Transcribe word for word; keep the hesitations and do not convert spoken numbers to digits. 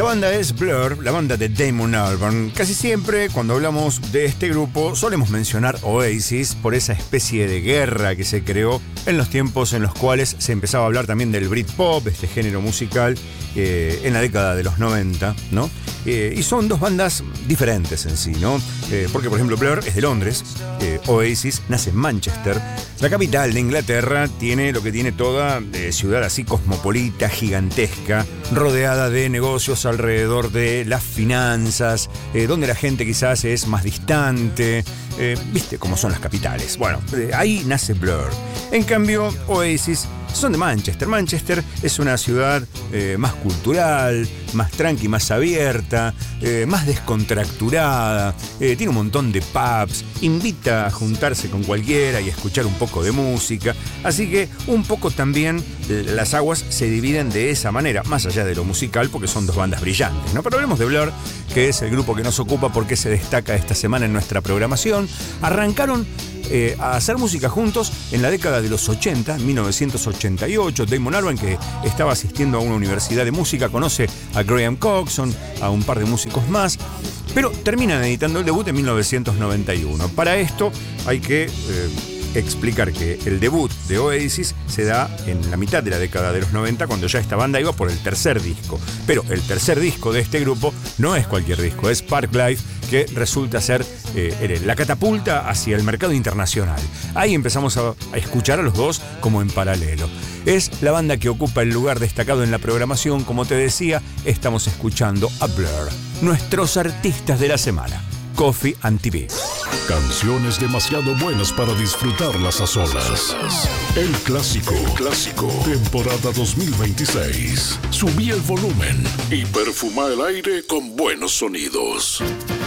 Esta banda es Blur, la banda de Damon Albarn. Casi siempre cuando hablamos de este grupo solemos mencionar Oasis por esa especie de guerra que se creó en los tiempos en los cuales se empezaba a hablar también del Britpop, este género musical, eh, en la década de los noventa, ¿no? Eh, y son dos bandas diferentes en sí, ¿no? Eh, porque, por ejemplo, Blur es de Londres, eh, Oasis nace en Manchester. La capital de Inglaterra tiene lo que tiene toda eh, ciudad así cosmopolita, gigantesca, rodeada de negocios alrededor de las finanzas, eh, donde la gente quizás es más distante, eh, viste cómo son las capitales. Bueno, eh, ahí nace Blur. En cambio, Oasis son de Manchester. Manchester es una ciudad eh, más cultural, más tranqui, más abierta, eh, más descontracturada, eh, tiene un montón de pubs, invita a juntarse con cualquiera y a escuchar un poco de música, así que un poco también eh, las aguas se dividen de esa manera, más allá de lo musical, porque son dos bandas brillantes, ¿no? Pero hablemos de Blur, que es el grupo que nos ocupa porque se destaca esta semana en nuestra programación. Arrancaron Eh, a hacer música juntos en la década de los ochenta, en mil novecientos ochenta y ocho. Damon Albarn, que estaba asistiendo a una universidad de música, conoce a Graham Coxon, a un par de músicos más, pero terminan editando el debut en mil novecientos noventa y uno. Para esto hay que eh, explicar que el debut de Oasis se da en la mitad de la década de los noventa, cuando ya esta banda iba por el tercer disco. Pero el tercer disco de este grupo no es cualquier disco, es Parklife, que resulta ser eh, la catapulta hacia el mercado internacional. Ahí empezamos a, a escuchar a los dos como en paralelo. Es la banda que ocupa el lugar destacado en la programación. Como te decía, estamos escuchando a Blur, nuestros artistas de la semana, Coffee and T V. Canciones demasiado buenas para disfrutarlas a solas. El clásico, el clásico, temporada dos mil veintiséis. Subí el volumen y perfuma el aire con buenos sonidos.